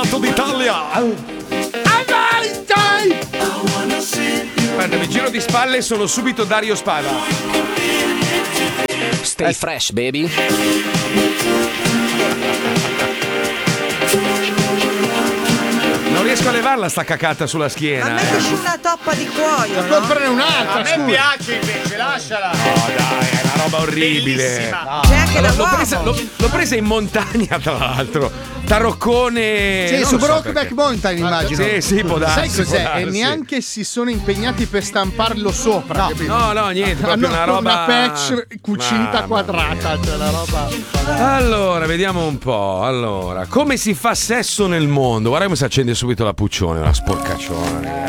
campionato d'Italia. Guarda, mi giro di spalle e sono subito Dario Spada. Stay fresh, baby. Non riesco a levarla sta cacata sulla schiena. Ma mettici una toppa di cuoio, Ma no? comprare un'altra. A me piace invece, lasciala. No, dai, è una roba orribile. Bellissima. No. C'è anche da L'ho presa in montagna, tra l'altro. Taroccone. Sì, non su lo so Brokeback perché. Mountain, immagino. Sì, può darsi. Sai cos'è? può E darsi. neanche si sono impegnati per stamparlo sopra. capito? No, niente, proprio Hanno una roba. una patch cucita Mamma quadrata, mia. cioè la roba. Allora, vediamo un po'. Allora, come si fa sesso nel mondo? Guarda come si accende subito la puccione, una sporcaccione.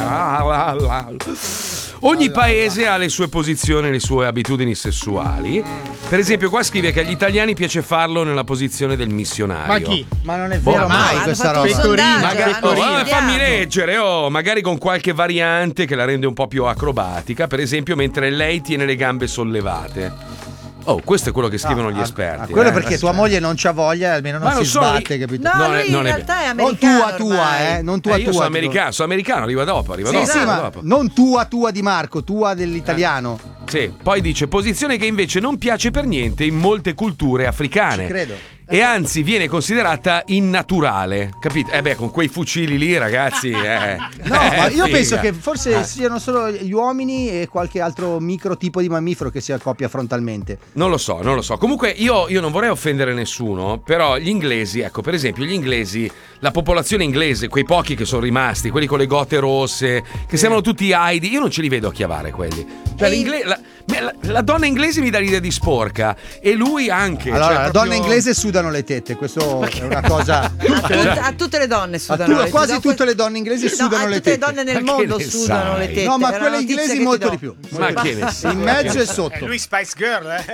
Ogni paese ha le sue posizioni e le sue abitudini sessuali. Per esempio, qua scrive che agli italiani piace farlo nella posizione del missionario. Ma chi? Ma non è vero mai hanno questa fatto un roba. sondaggio, Magari, hanno studiato. fammi leggere, magari con qualche variante che la rende un po' più acrobatica, per esempio mentre lei tiene le gambe sollevate. Questo è quello che scrivono gli esperti. Quello perché tua moglie non c'ha voglia e almeno Ma non non si sono sbatte, capito? No, Non è- lui non in è- realtà è Non americano. tua, ormai. non tua, io tua. sono americano, arriva dopo. Sì, dopo, sì, ma dopo. non tua di Marco, tua dell'italiano. Sì, poi dice posizione che invece non piace per niente in molte culture africane. Ci credo. E anzi viene considerata innaturale, capito? Con quei fucili lì, ragazzi. No, ma io figa. penso che forse siano solo gli uomini e qualche altro micro tipo di mammifero che si accoppia frontalmente. Non lo so. Comunque io non vorrei offendere nessuno, però gli inglesi, ecco, per esempio, gli inglesi, la popolazione inglese, quei pochi che sono rimasti, quelli con le gote rosse, che sembrano tutti Heidi, io non ce li vedo a chiavare quelli. Cioè, la donna inglese mi dà l'idea di sporca e lui anche. Allora, cioè, la proprio- donna inglese sudano le tette, questo è una cosa. A tutte le donne sudano le tette. Quasi tutte le donne inglesi sudano a le tutte le tette. donne nel Ma che mondo ne sudano sai? le tette. No, ma È una quelle notizia inglesi che ti molto do. di più. Ma che ne sai? In mezzo e E sotto. lui Spice Girl, eh?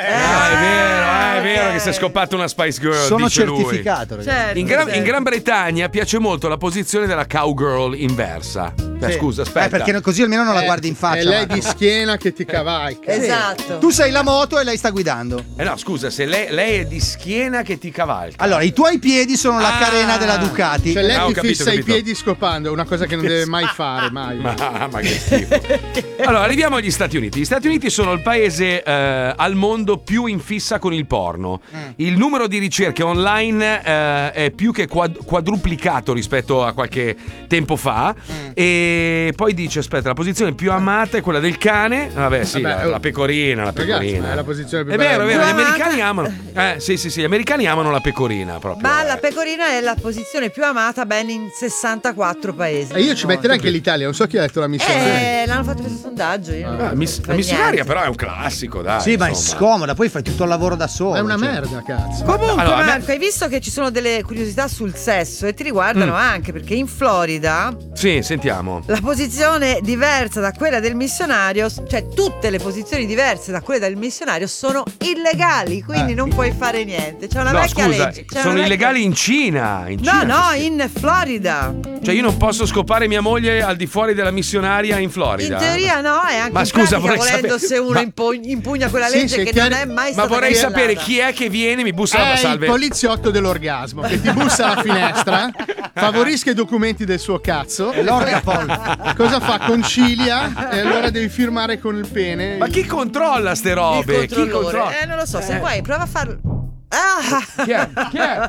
È vero che si è scoppato una Spice Girl. Sono dice lui. certificato, ragazzi. Certo, In Gran Bretagna piace molto la posizione della cowgirl inversa. Sì. Scusa, aspetta. Perché così almeno non la guardi in faccia. È lei Marco. di schiena che ti cavalca. Esatto. Tu sei la moto e lei sta guidando. No, scusa, se lei è di schiena che ti cavalca. Allora, i tuoi piedi sono la carena della Ducati. Cioè lei ho ti capito, fissa i capito. piedi scopando, è una cosa che non deve mai fare, mai. Ma che schifo. Allora, arriviamo agli Stati Uniti. Gli Stati Uniti sono il paese al mondo più in fissa con il porno. Il numero di ricerche online è più che quadruplicato rispetto a qualche tempo fa. E poi dice, aspetta, la posizione più amata è quella del cane. Vabbè, sì, Vabbè, la pecorina, la Ragazzi, pecorina. ma è la posizione più È vero, bella. è vero, gli Più americani amano. Sì, gli americani amano la pecorina proprio. Ma la pecorina è la posizione più amata ben in 64 paesi. E io ci metterei anche l'Italia, non so chi ha detto la missione. L'hanno fatto questo sondaggio. Io non La fa missionaria niente. però è un classico, dai. Sì, ma è insomma. scomoda, poi fai tutto il lavoro da solo. È una cioè. merda, cazzo. Comunque, Allora, a me- Marco, hai visto che ci sono delle curiosità sul sesso e ti riguardano anche perché in Florida Sì, sentiamo. la posizione diversa da quella del missionario, cioè tutte le posizioni diverse da quelle del missionario sono illegali, quindi non puoi fare niente. C'è una No, vecchia scusa, legge. c'è sono una vecchia- illegali in Cina. In No, Cina no, si- in Florida. Cioè io non posso scopare mia moglie al di fuori della missionaria in Florida. In teoria no, e anche Ma in scusa, pratica, vorrei volendo sapere- se uno ma- impugna quella Sì, legge sì, che chiari- non è mai Ma stata vorrei cancellata. sapere chi è che viene e mi bussa la È il salve. poliziotto dell'orgasmo che ti bussa alla finestra, favorisca i documenti del suo cazzo. È l'orgapol. Cosa fa? Concilia e allora devi firmare con il pene. Ma chi controlla ste Il robe? Chi controllore. controlla? Non lo so, se vuoi prova a farlo. Ah! Chi è? Chi è?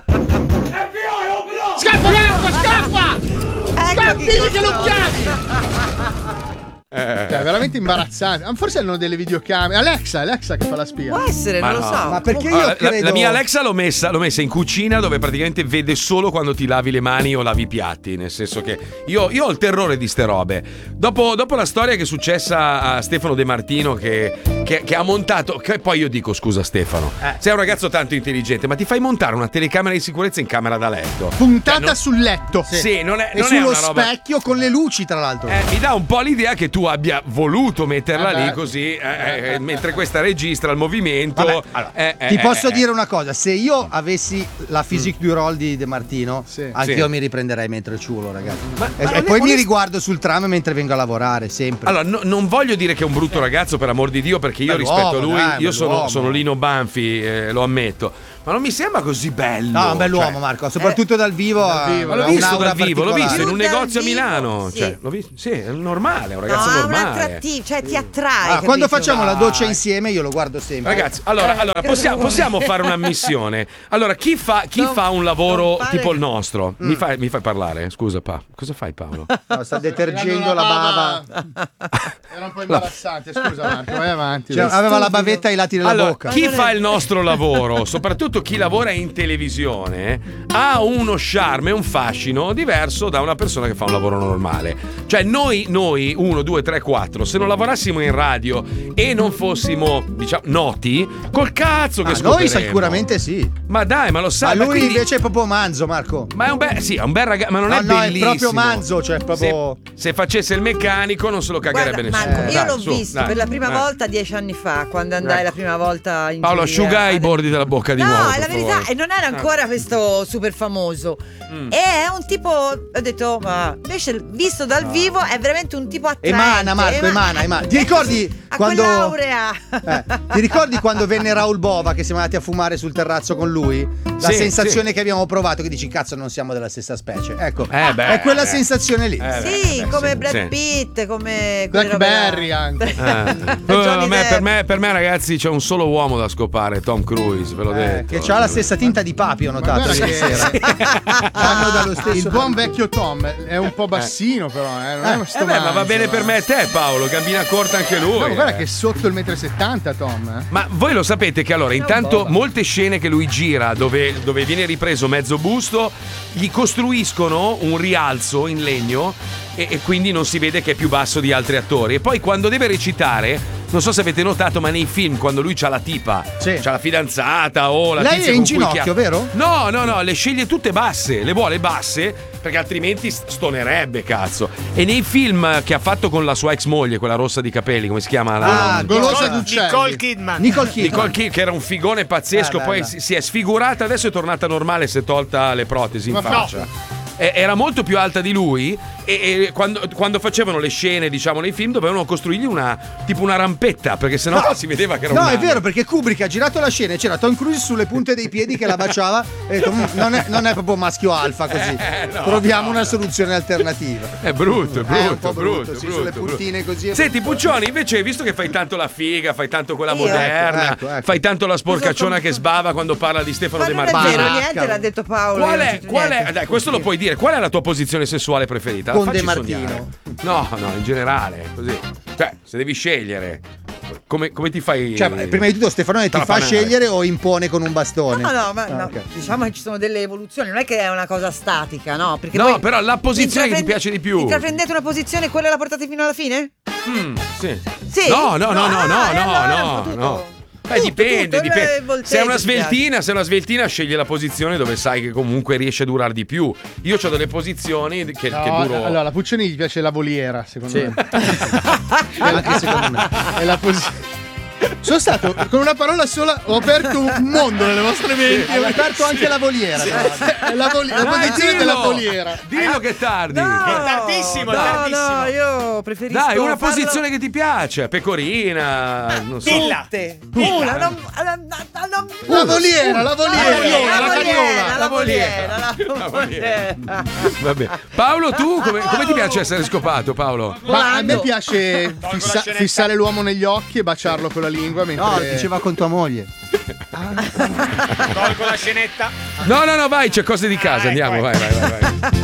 Scappa, Marco, scappa! Ecco Scappi chi che lo controlla. chiami! Cioè, è veramente imbarazzante. Forse hanno delle videocamere. Alexa che fa la spia. Può essere, Ma non lo no. so. Ma perché Allora, io credo. la mia Alexa l'ho messa in cucina dove praticamente vede solo quando ti lavi le mani o lavi i piatti. Nel senso che io ho il terrore di ste robe. Dopo la storia che è successa a Stefano De Martino che ha montato. Che poi io dico, scusa Stefano, sei un ragazzo tanto intelligente, ma ti fai montare una telecamera di sicurezza in camera da letto. Puntata Cioè, non- sul letto. Sì, non è E non è sullo una roba. specchio con le luci, tra l'altro. Mi dà un po' l'idea che tu abbia voluto metterla Vabbè. lì così, mentre questa registra il movimento. Vabbè, allora, ti posso dire una cosa: se io avessi la physique du rôle di De Martino, Sì. anch'io Sì. mi riprenderei mentre ciulo, ragazzi. ma E poi mi riguardo sul tram mentre vengo a lavorare, sempre. Allora, non voglio dire che è un brutto ragazzo, per amor di Dio, perché io Bell'uomo, rispetto a lui, dai, io bell'uomo. sono Lino Banfi, lo ammetto. Ma non mi sembra così bello. No, un bell'uomo, cioè. Marco, soprattutto dal vivo. vivo, Ma l'ho ha visto un'aura dal vivo, l'ho visto in un Più dal negozio a vivo, Milano. sì. Cioè, l'ho visto, sì, è normale, è un ragazzo No, è un normale. attrattivo, cioè ti attrae. Quando capito? facciamo la doccia insieme io lo guardo sempre. Ragazzi, allora possiamo fare una missione. Allora, chi fa un lavoro non fare- tipo il nostro? Mi fai parlare? Scusa, cosa fai, Paolo? No, sta detergendo la bava. Era un po' imbarazzante, scusa Marco, vai avanti. Cioè, aveva la bavetta ai lati della Allora, bocca. chi fa il nostro lavoro, soprattutto chi lavora in televisione, ha uno charme e un fascino diverso da una persona che fa un lavoro normale. Cioè, noi 1, 2, 3, 4, se non lavorassimo in radio e non fossimo, diciamo, noti, col cazzo che Noi scopriremo. sicuramente sì. Ma dai, ma lo Ma sai. lui quindi- invece è proprio manzo, Marco. Ma è un bel ragazzo, ma non No, è no, è bellissimo. proprio manzo, cioè proprio. Se facesse il meccanico non se lo cagherebbe Guarda, nessuno. Marco, io Dai, l'ho su, visto dai. per la prima volta 10 anni fa, quando andai la prima volta in Paolo, giuria. asciuga i bordi della bocca di No, nuovo. è la per verità, favore. e non era ancora questo super famoso. E è un tipo, ho detto, ma invece visto dal vivo è veramente un tipo attraente. Emana, Marco, emana. Ti ricordi a quando. quell'aurea. Ti ricordi quando venne Raul Bova che siamo andati a fumare sul terrazzo con lui? La Sì, sensazione che abbiamo provato, che dici cazzo non siamo della stessa specie. Ecco, beh, è quella sensazione lì. Sì, come sì, Brad sì. Pitt, come quelle robe Blackberry là. anche. Johnny Depp. Per me, ragazzi, c'è un solo uomo da scopare, Tom Cruise, ve l'ho detto. Che ha la stessa tinta di papi, ho notato guarda ieri che- sera. Hanno dallo stesso. Il buon vecchio Tom è un po' bassino, però, non è sto Beh, ma va manzo, bene per me e te, Paolo, gambina corta anche lui. No, guarda che è sotto il 1,70 m Tom. Ma voi lo sapete che allora, intanto molte scene che lui gira dove viene ripreso mezzo busto, gli costruiscono un rialzo in legno e quindi non si vede che è più basso di altri attori. E poi quando deve recitare, non so se avete notato, ma nei film quando lui c'ha la tipa, Sì. c'ha la fidanzata o la Lei tizia è in con cui ginocchio, vero? No, le sceglie tutte basse, le vuole basse perché altrimenti stonerebbe, cazzo. E nei film che ha fatto con la sua ex moglie, quella rossa di capelli, come si chiama? Golosa d'uccelli. Nicole Kidman. Nicole Kidman. Nicole Kidman, che era un figone pazzesco, poi bella. si è sfigurata, adesso è tornata normale, si è tolta le protesi in Ma faccia. Era molto più alta di lui e quando facevano le scene, diciamo, nei film dovevano costruirgli una rampetta, perché sennò si vedeva che era un No, è nano. vero, perché Kubrick ha girato la scena e c'era Tom Cruise sulle punte dei piedi che la baciava e ha detto, non è proprio maschio alfa così. no, Proviamo una soluzione alternativa. È brutto, È un po' brutto, sì, sulle puntine così. Senti, Puccioni, invece, visto che fai tanto la figa, fai tanto quella Io? moderna, Ecco. fai tanto la sporcacciona che sbava quando parla di Stefano Ma De non è Martino. vero, niente l'ha detto Paolo. Qual io non è? c'entro niente. Dai, questo lo puoi dire. Qual è la tua posizione sessuale preferita? Con Facci De Martino. sognare. No, in generale, così. Cioè, se devi scegliere, come ti fai? Cioè, prima di tutto Stefanone ti fa trapanare? scegliere o impone con un bastone? No, ma ok. diciamo che ci sono delle evoluzioni, non è che è una cosa statica, no? Perché No, poi però la posizione che ti piace di più. Intraprendete una posizione e quella la portate fino alla fine? Sì. Sì. No. Allora, tutto. Beh, dipende. il volteggio Se è una ti piace. sveltina, scegli la posizione dove sai che comunque riesce a durare di più. Io ho delle posizioni che duro. Allora, la Puccioni gli piace la voliera, secondo me. Anche secondo me. È la Sono stato, con una parola sola, ho aperto un mondo nelle vostre menti. Hai aperto anche la voliera. tra l'altro. È la posizione della voliera. Dillo che è tardi. No, È tardissimo, è tardissimo. No, io preferisco Dai, una farlo- posizione che ti piace. Pecorina, non so. Dilla. Tutte. Una, non- La voliera, La voliera. Vabbè. Paolo, tu come ti piace essere scopato, Paolo? Ma a me Volando. piace Tolgo la scenetta. fissare l'uomo negli occhi e baciarlo con la lingua mentre... No, diceva con tua moglie. Tolgo la scenetta. No, vai, c'è cose di casa. Ah, Andiamo, ecco, vai.